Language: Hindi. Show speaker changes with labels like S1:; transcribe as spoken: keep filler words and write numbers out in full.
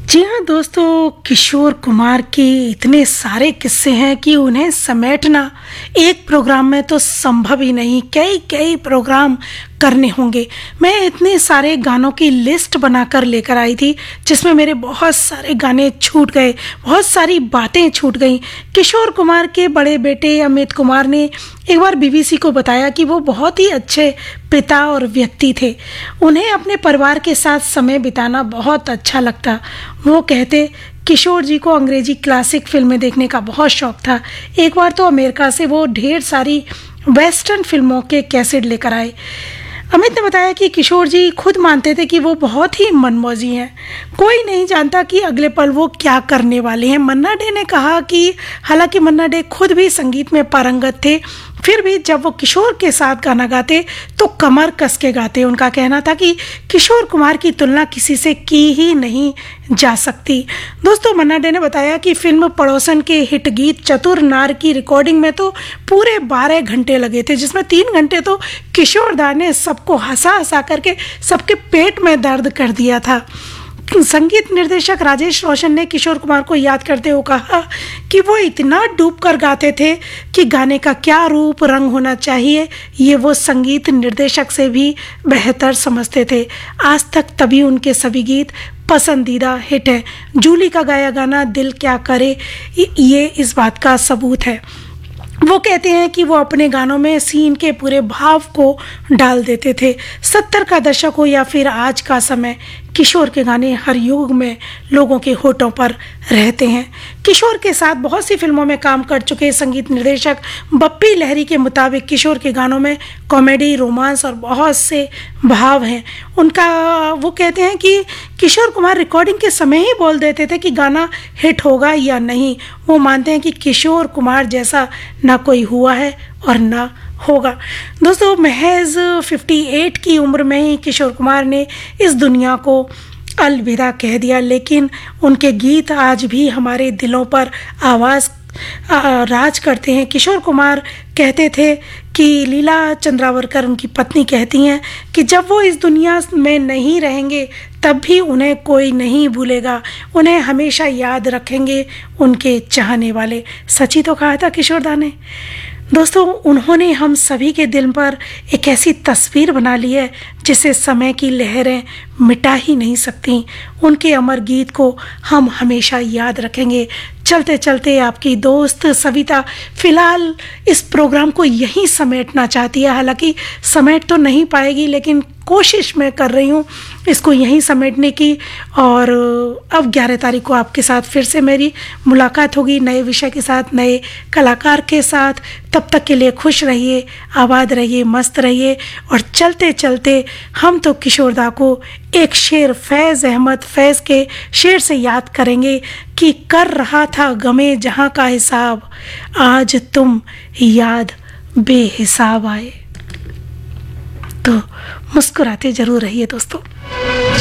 S1: जी हाँ दोस्तों, किशोर कुमार के इतने सारे किस्से हैं कि उन्हें समेटना एक प्रोग्राम में तो संभव ही नहीं। कई कई प्रोग्राम करने होंगे। मैं इतने सारे गानों की लिस्ट बनाकर लेकर आई थी जिसमें मेरे बहुत सारे गाने छूट गए, बहुत सारी बातें छूट गईं। किशोर कुमार के बड़े बेटे अमित कुमार ने एक बार बीबीसी को बताया कि वो बहुत ही अच्छे पिता और व्यक्ति थे। उन्हें अपने परिवार के साथ समय बिताना बहुत अच्छा लगता। वो कहते, किशोर जी को अंग्रेजी क्लासिक फिल्में देखने का बहुत शौक था। एक बार तो अमेरिका से वो ढेर सारी वेस्टर्न फिल्मों के कैसेट लेकर आए। अमित ने बताया कि किशोर जी खुद मानते थे कि वो बहुत ही मनमौजी हैं। कोई नहीं जानता कि अगले पल वो क्या करने वाले हैं। मन्ना डे ने कहा कि हालांकि मन्ना डे खुद भी संगीत में पारंगत थे, फिर भी जब वो किशोर के साथ गाना गाते तो कमर कस के गाते। उनका कहना था कि किशोर कुमार की तुलना किसी से की ही नहीं जा सकती। दोस्तों, मन्ना डे ने बताया कि फिल्म पड़ोसन के हिट गीत चतुर नार की रिकॉर्डिंग में तो पूरे बारह घंटे लगे थे, जिसमें तीन घंटे तो किशोर दा ने सबको हंसा हंसा करके सबके पेट में दर्द कर दिया था। संगीत निर्देशक राजेश रोशन ने किशोर कुमार को याद करते हुए कहा कि वो इतना डूब कर गाते थे कि गाने का क्या रूप रंग होना चाहिए ये वो संगीत निर्देशक से भी बेहतर समझते थे। आज तक तभी उनके सभी गीत पसंदीदा हिट है। जूली का गाया गाना दिल क्या करे ये इस बात का सबूत है। वो कहते हैं कि वो अपने गानों में सीन के पूरे भाव को डाल देते थे। सत्तर का दशक हो या फिर आज का समय, किशोर के गाने हर युग में लोगों के होठों पर रहते हैं। किशोर के साथ बहुत सी फिल्मों में काम कर चुके संगीत निर्देशक बप्पी लहरी के मुताबिक किशोर के गानों में कॉमेडी, रोमांस और बहुत से भाव हैं। उनका वो कहते हैं कि किशोर कुमार रिकॉर्डिंग के समय ही बोल देते थे कि गाना हिट होगा या नहीं। वो मानते हैं कि किशोर कुमार जैसा ना कोई हुआ है और ना होगा। दोस्तों, महज अट्ठावन की उम्र में ही किशोर कुमार ने इस दुनिया को अलविदा कह दिया, लेकिन उनके गीत आज भी हमारे दिलों पर आवाज़ राज करते हैं। किशोर कुमार कहते थे कि लीला चंद्रावरकर उनकी पत्नी कहती हैं कि जब वो इस दुनिया में नहीं रहेंगे तब भी उन्हें कोई नहीं भूलेगा, उन्हें हमेशा याद रखेंगे उनके चाहने वाले। सच ही तो कहा था किशोर दा ने। दोस्तों, उन्होंने हम सभी के दिल पर एक ऐसी तस्वीर बना ली है जिसे समय की लहरें मिटा ही नहीं सकती। उनके अमर गीत को हम हमेशा याद रखेंगे। चलते चलते आपकी दोस्त सविता फिलहाल इस प्रोग्राम को यहीं समेटना चाहती है। हालांकि समेट तो नहीं पाएगी, लेकिन कोशिश मैं कर रही हूँ इसको यहीं समेटने की। और अब ग्यारह तारीख को आपके साथ फिर से मेरी मुलाकात होगी नए विषय के साथ, नए कलाकार के साथ। तब तक के लिए खुश रहिए, आबाद रहिए, मस्त रहिए। और चलते चलते हम तो किशोर दा को एक शेर फैज़ अहमद फैज़ के शेर से याद करेंगे कि कर रहा था गमे जहाँ का हिसाब, आज तुम याद बेहिसाब आए। तो मुस्कुराते ज़रूर रहिए दोस्तों।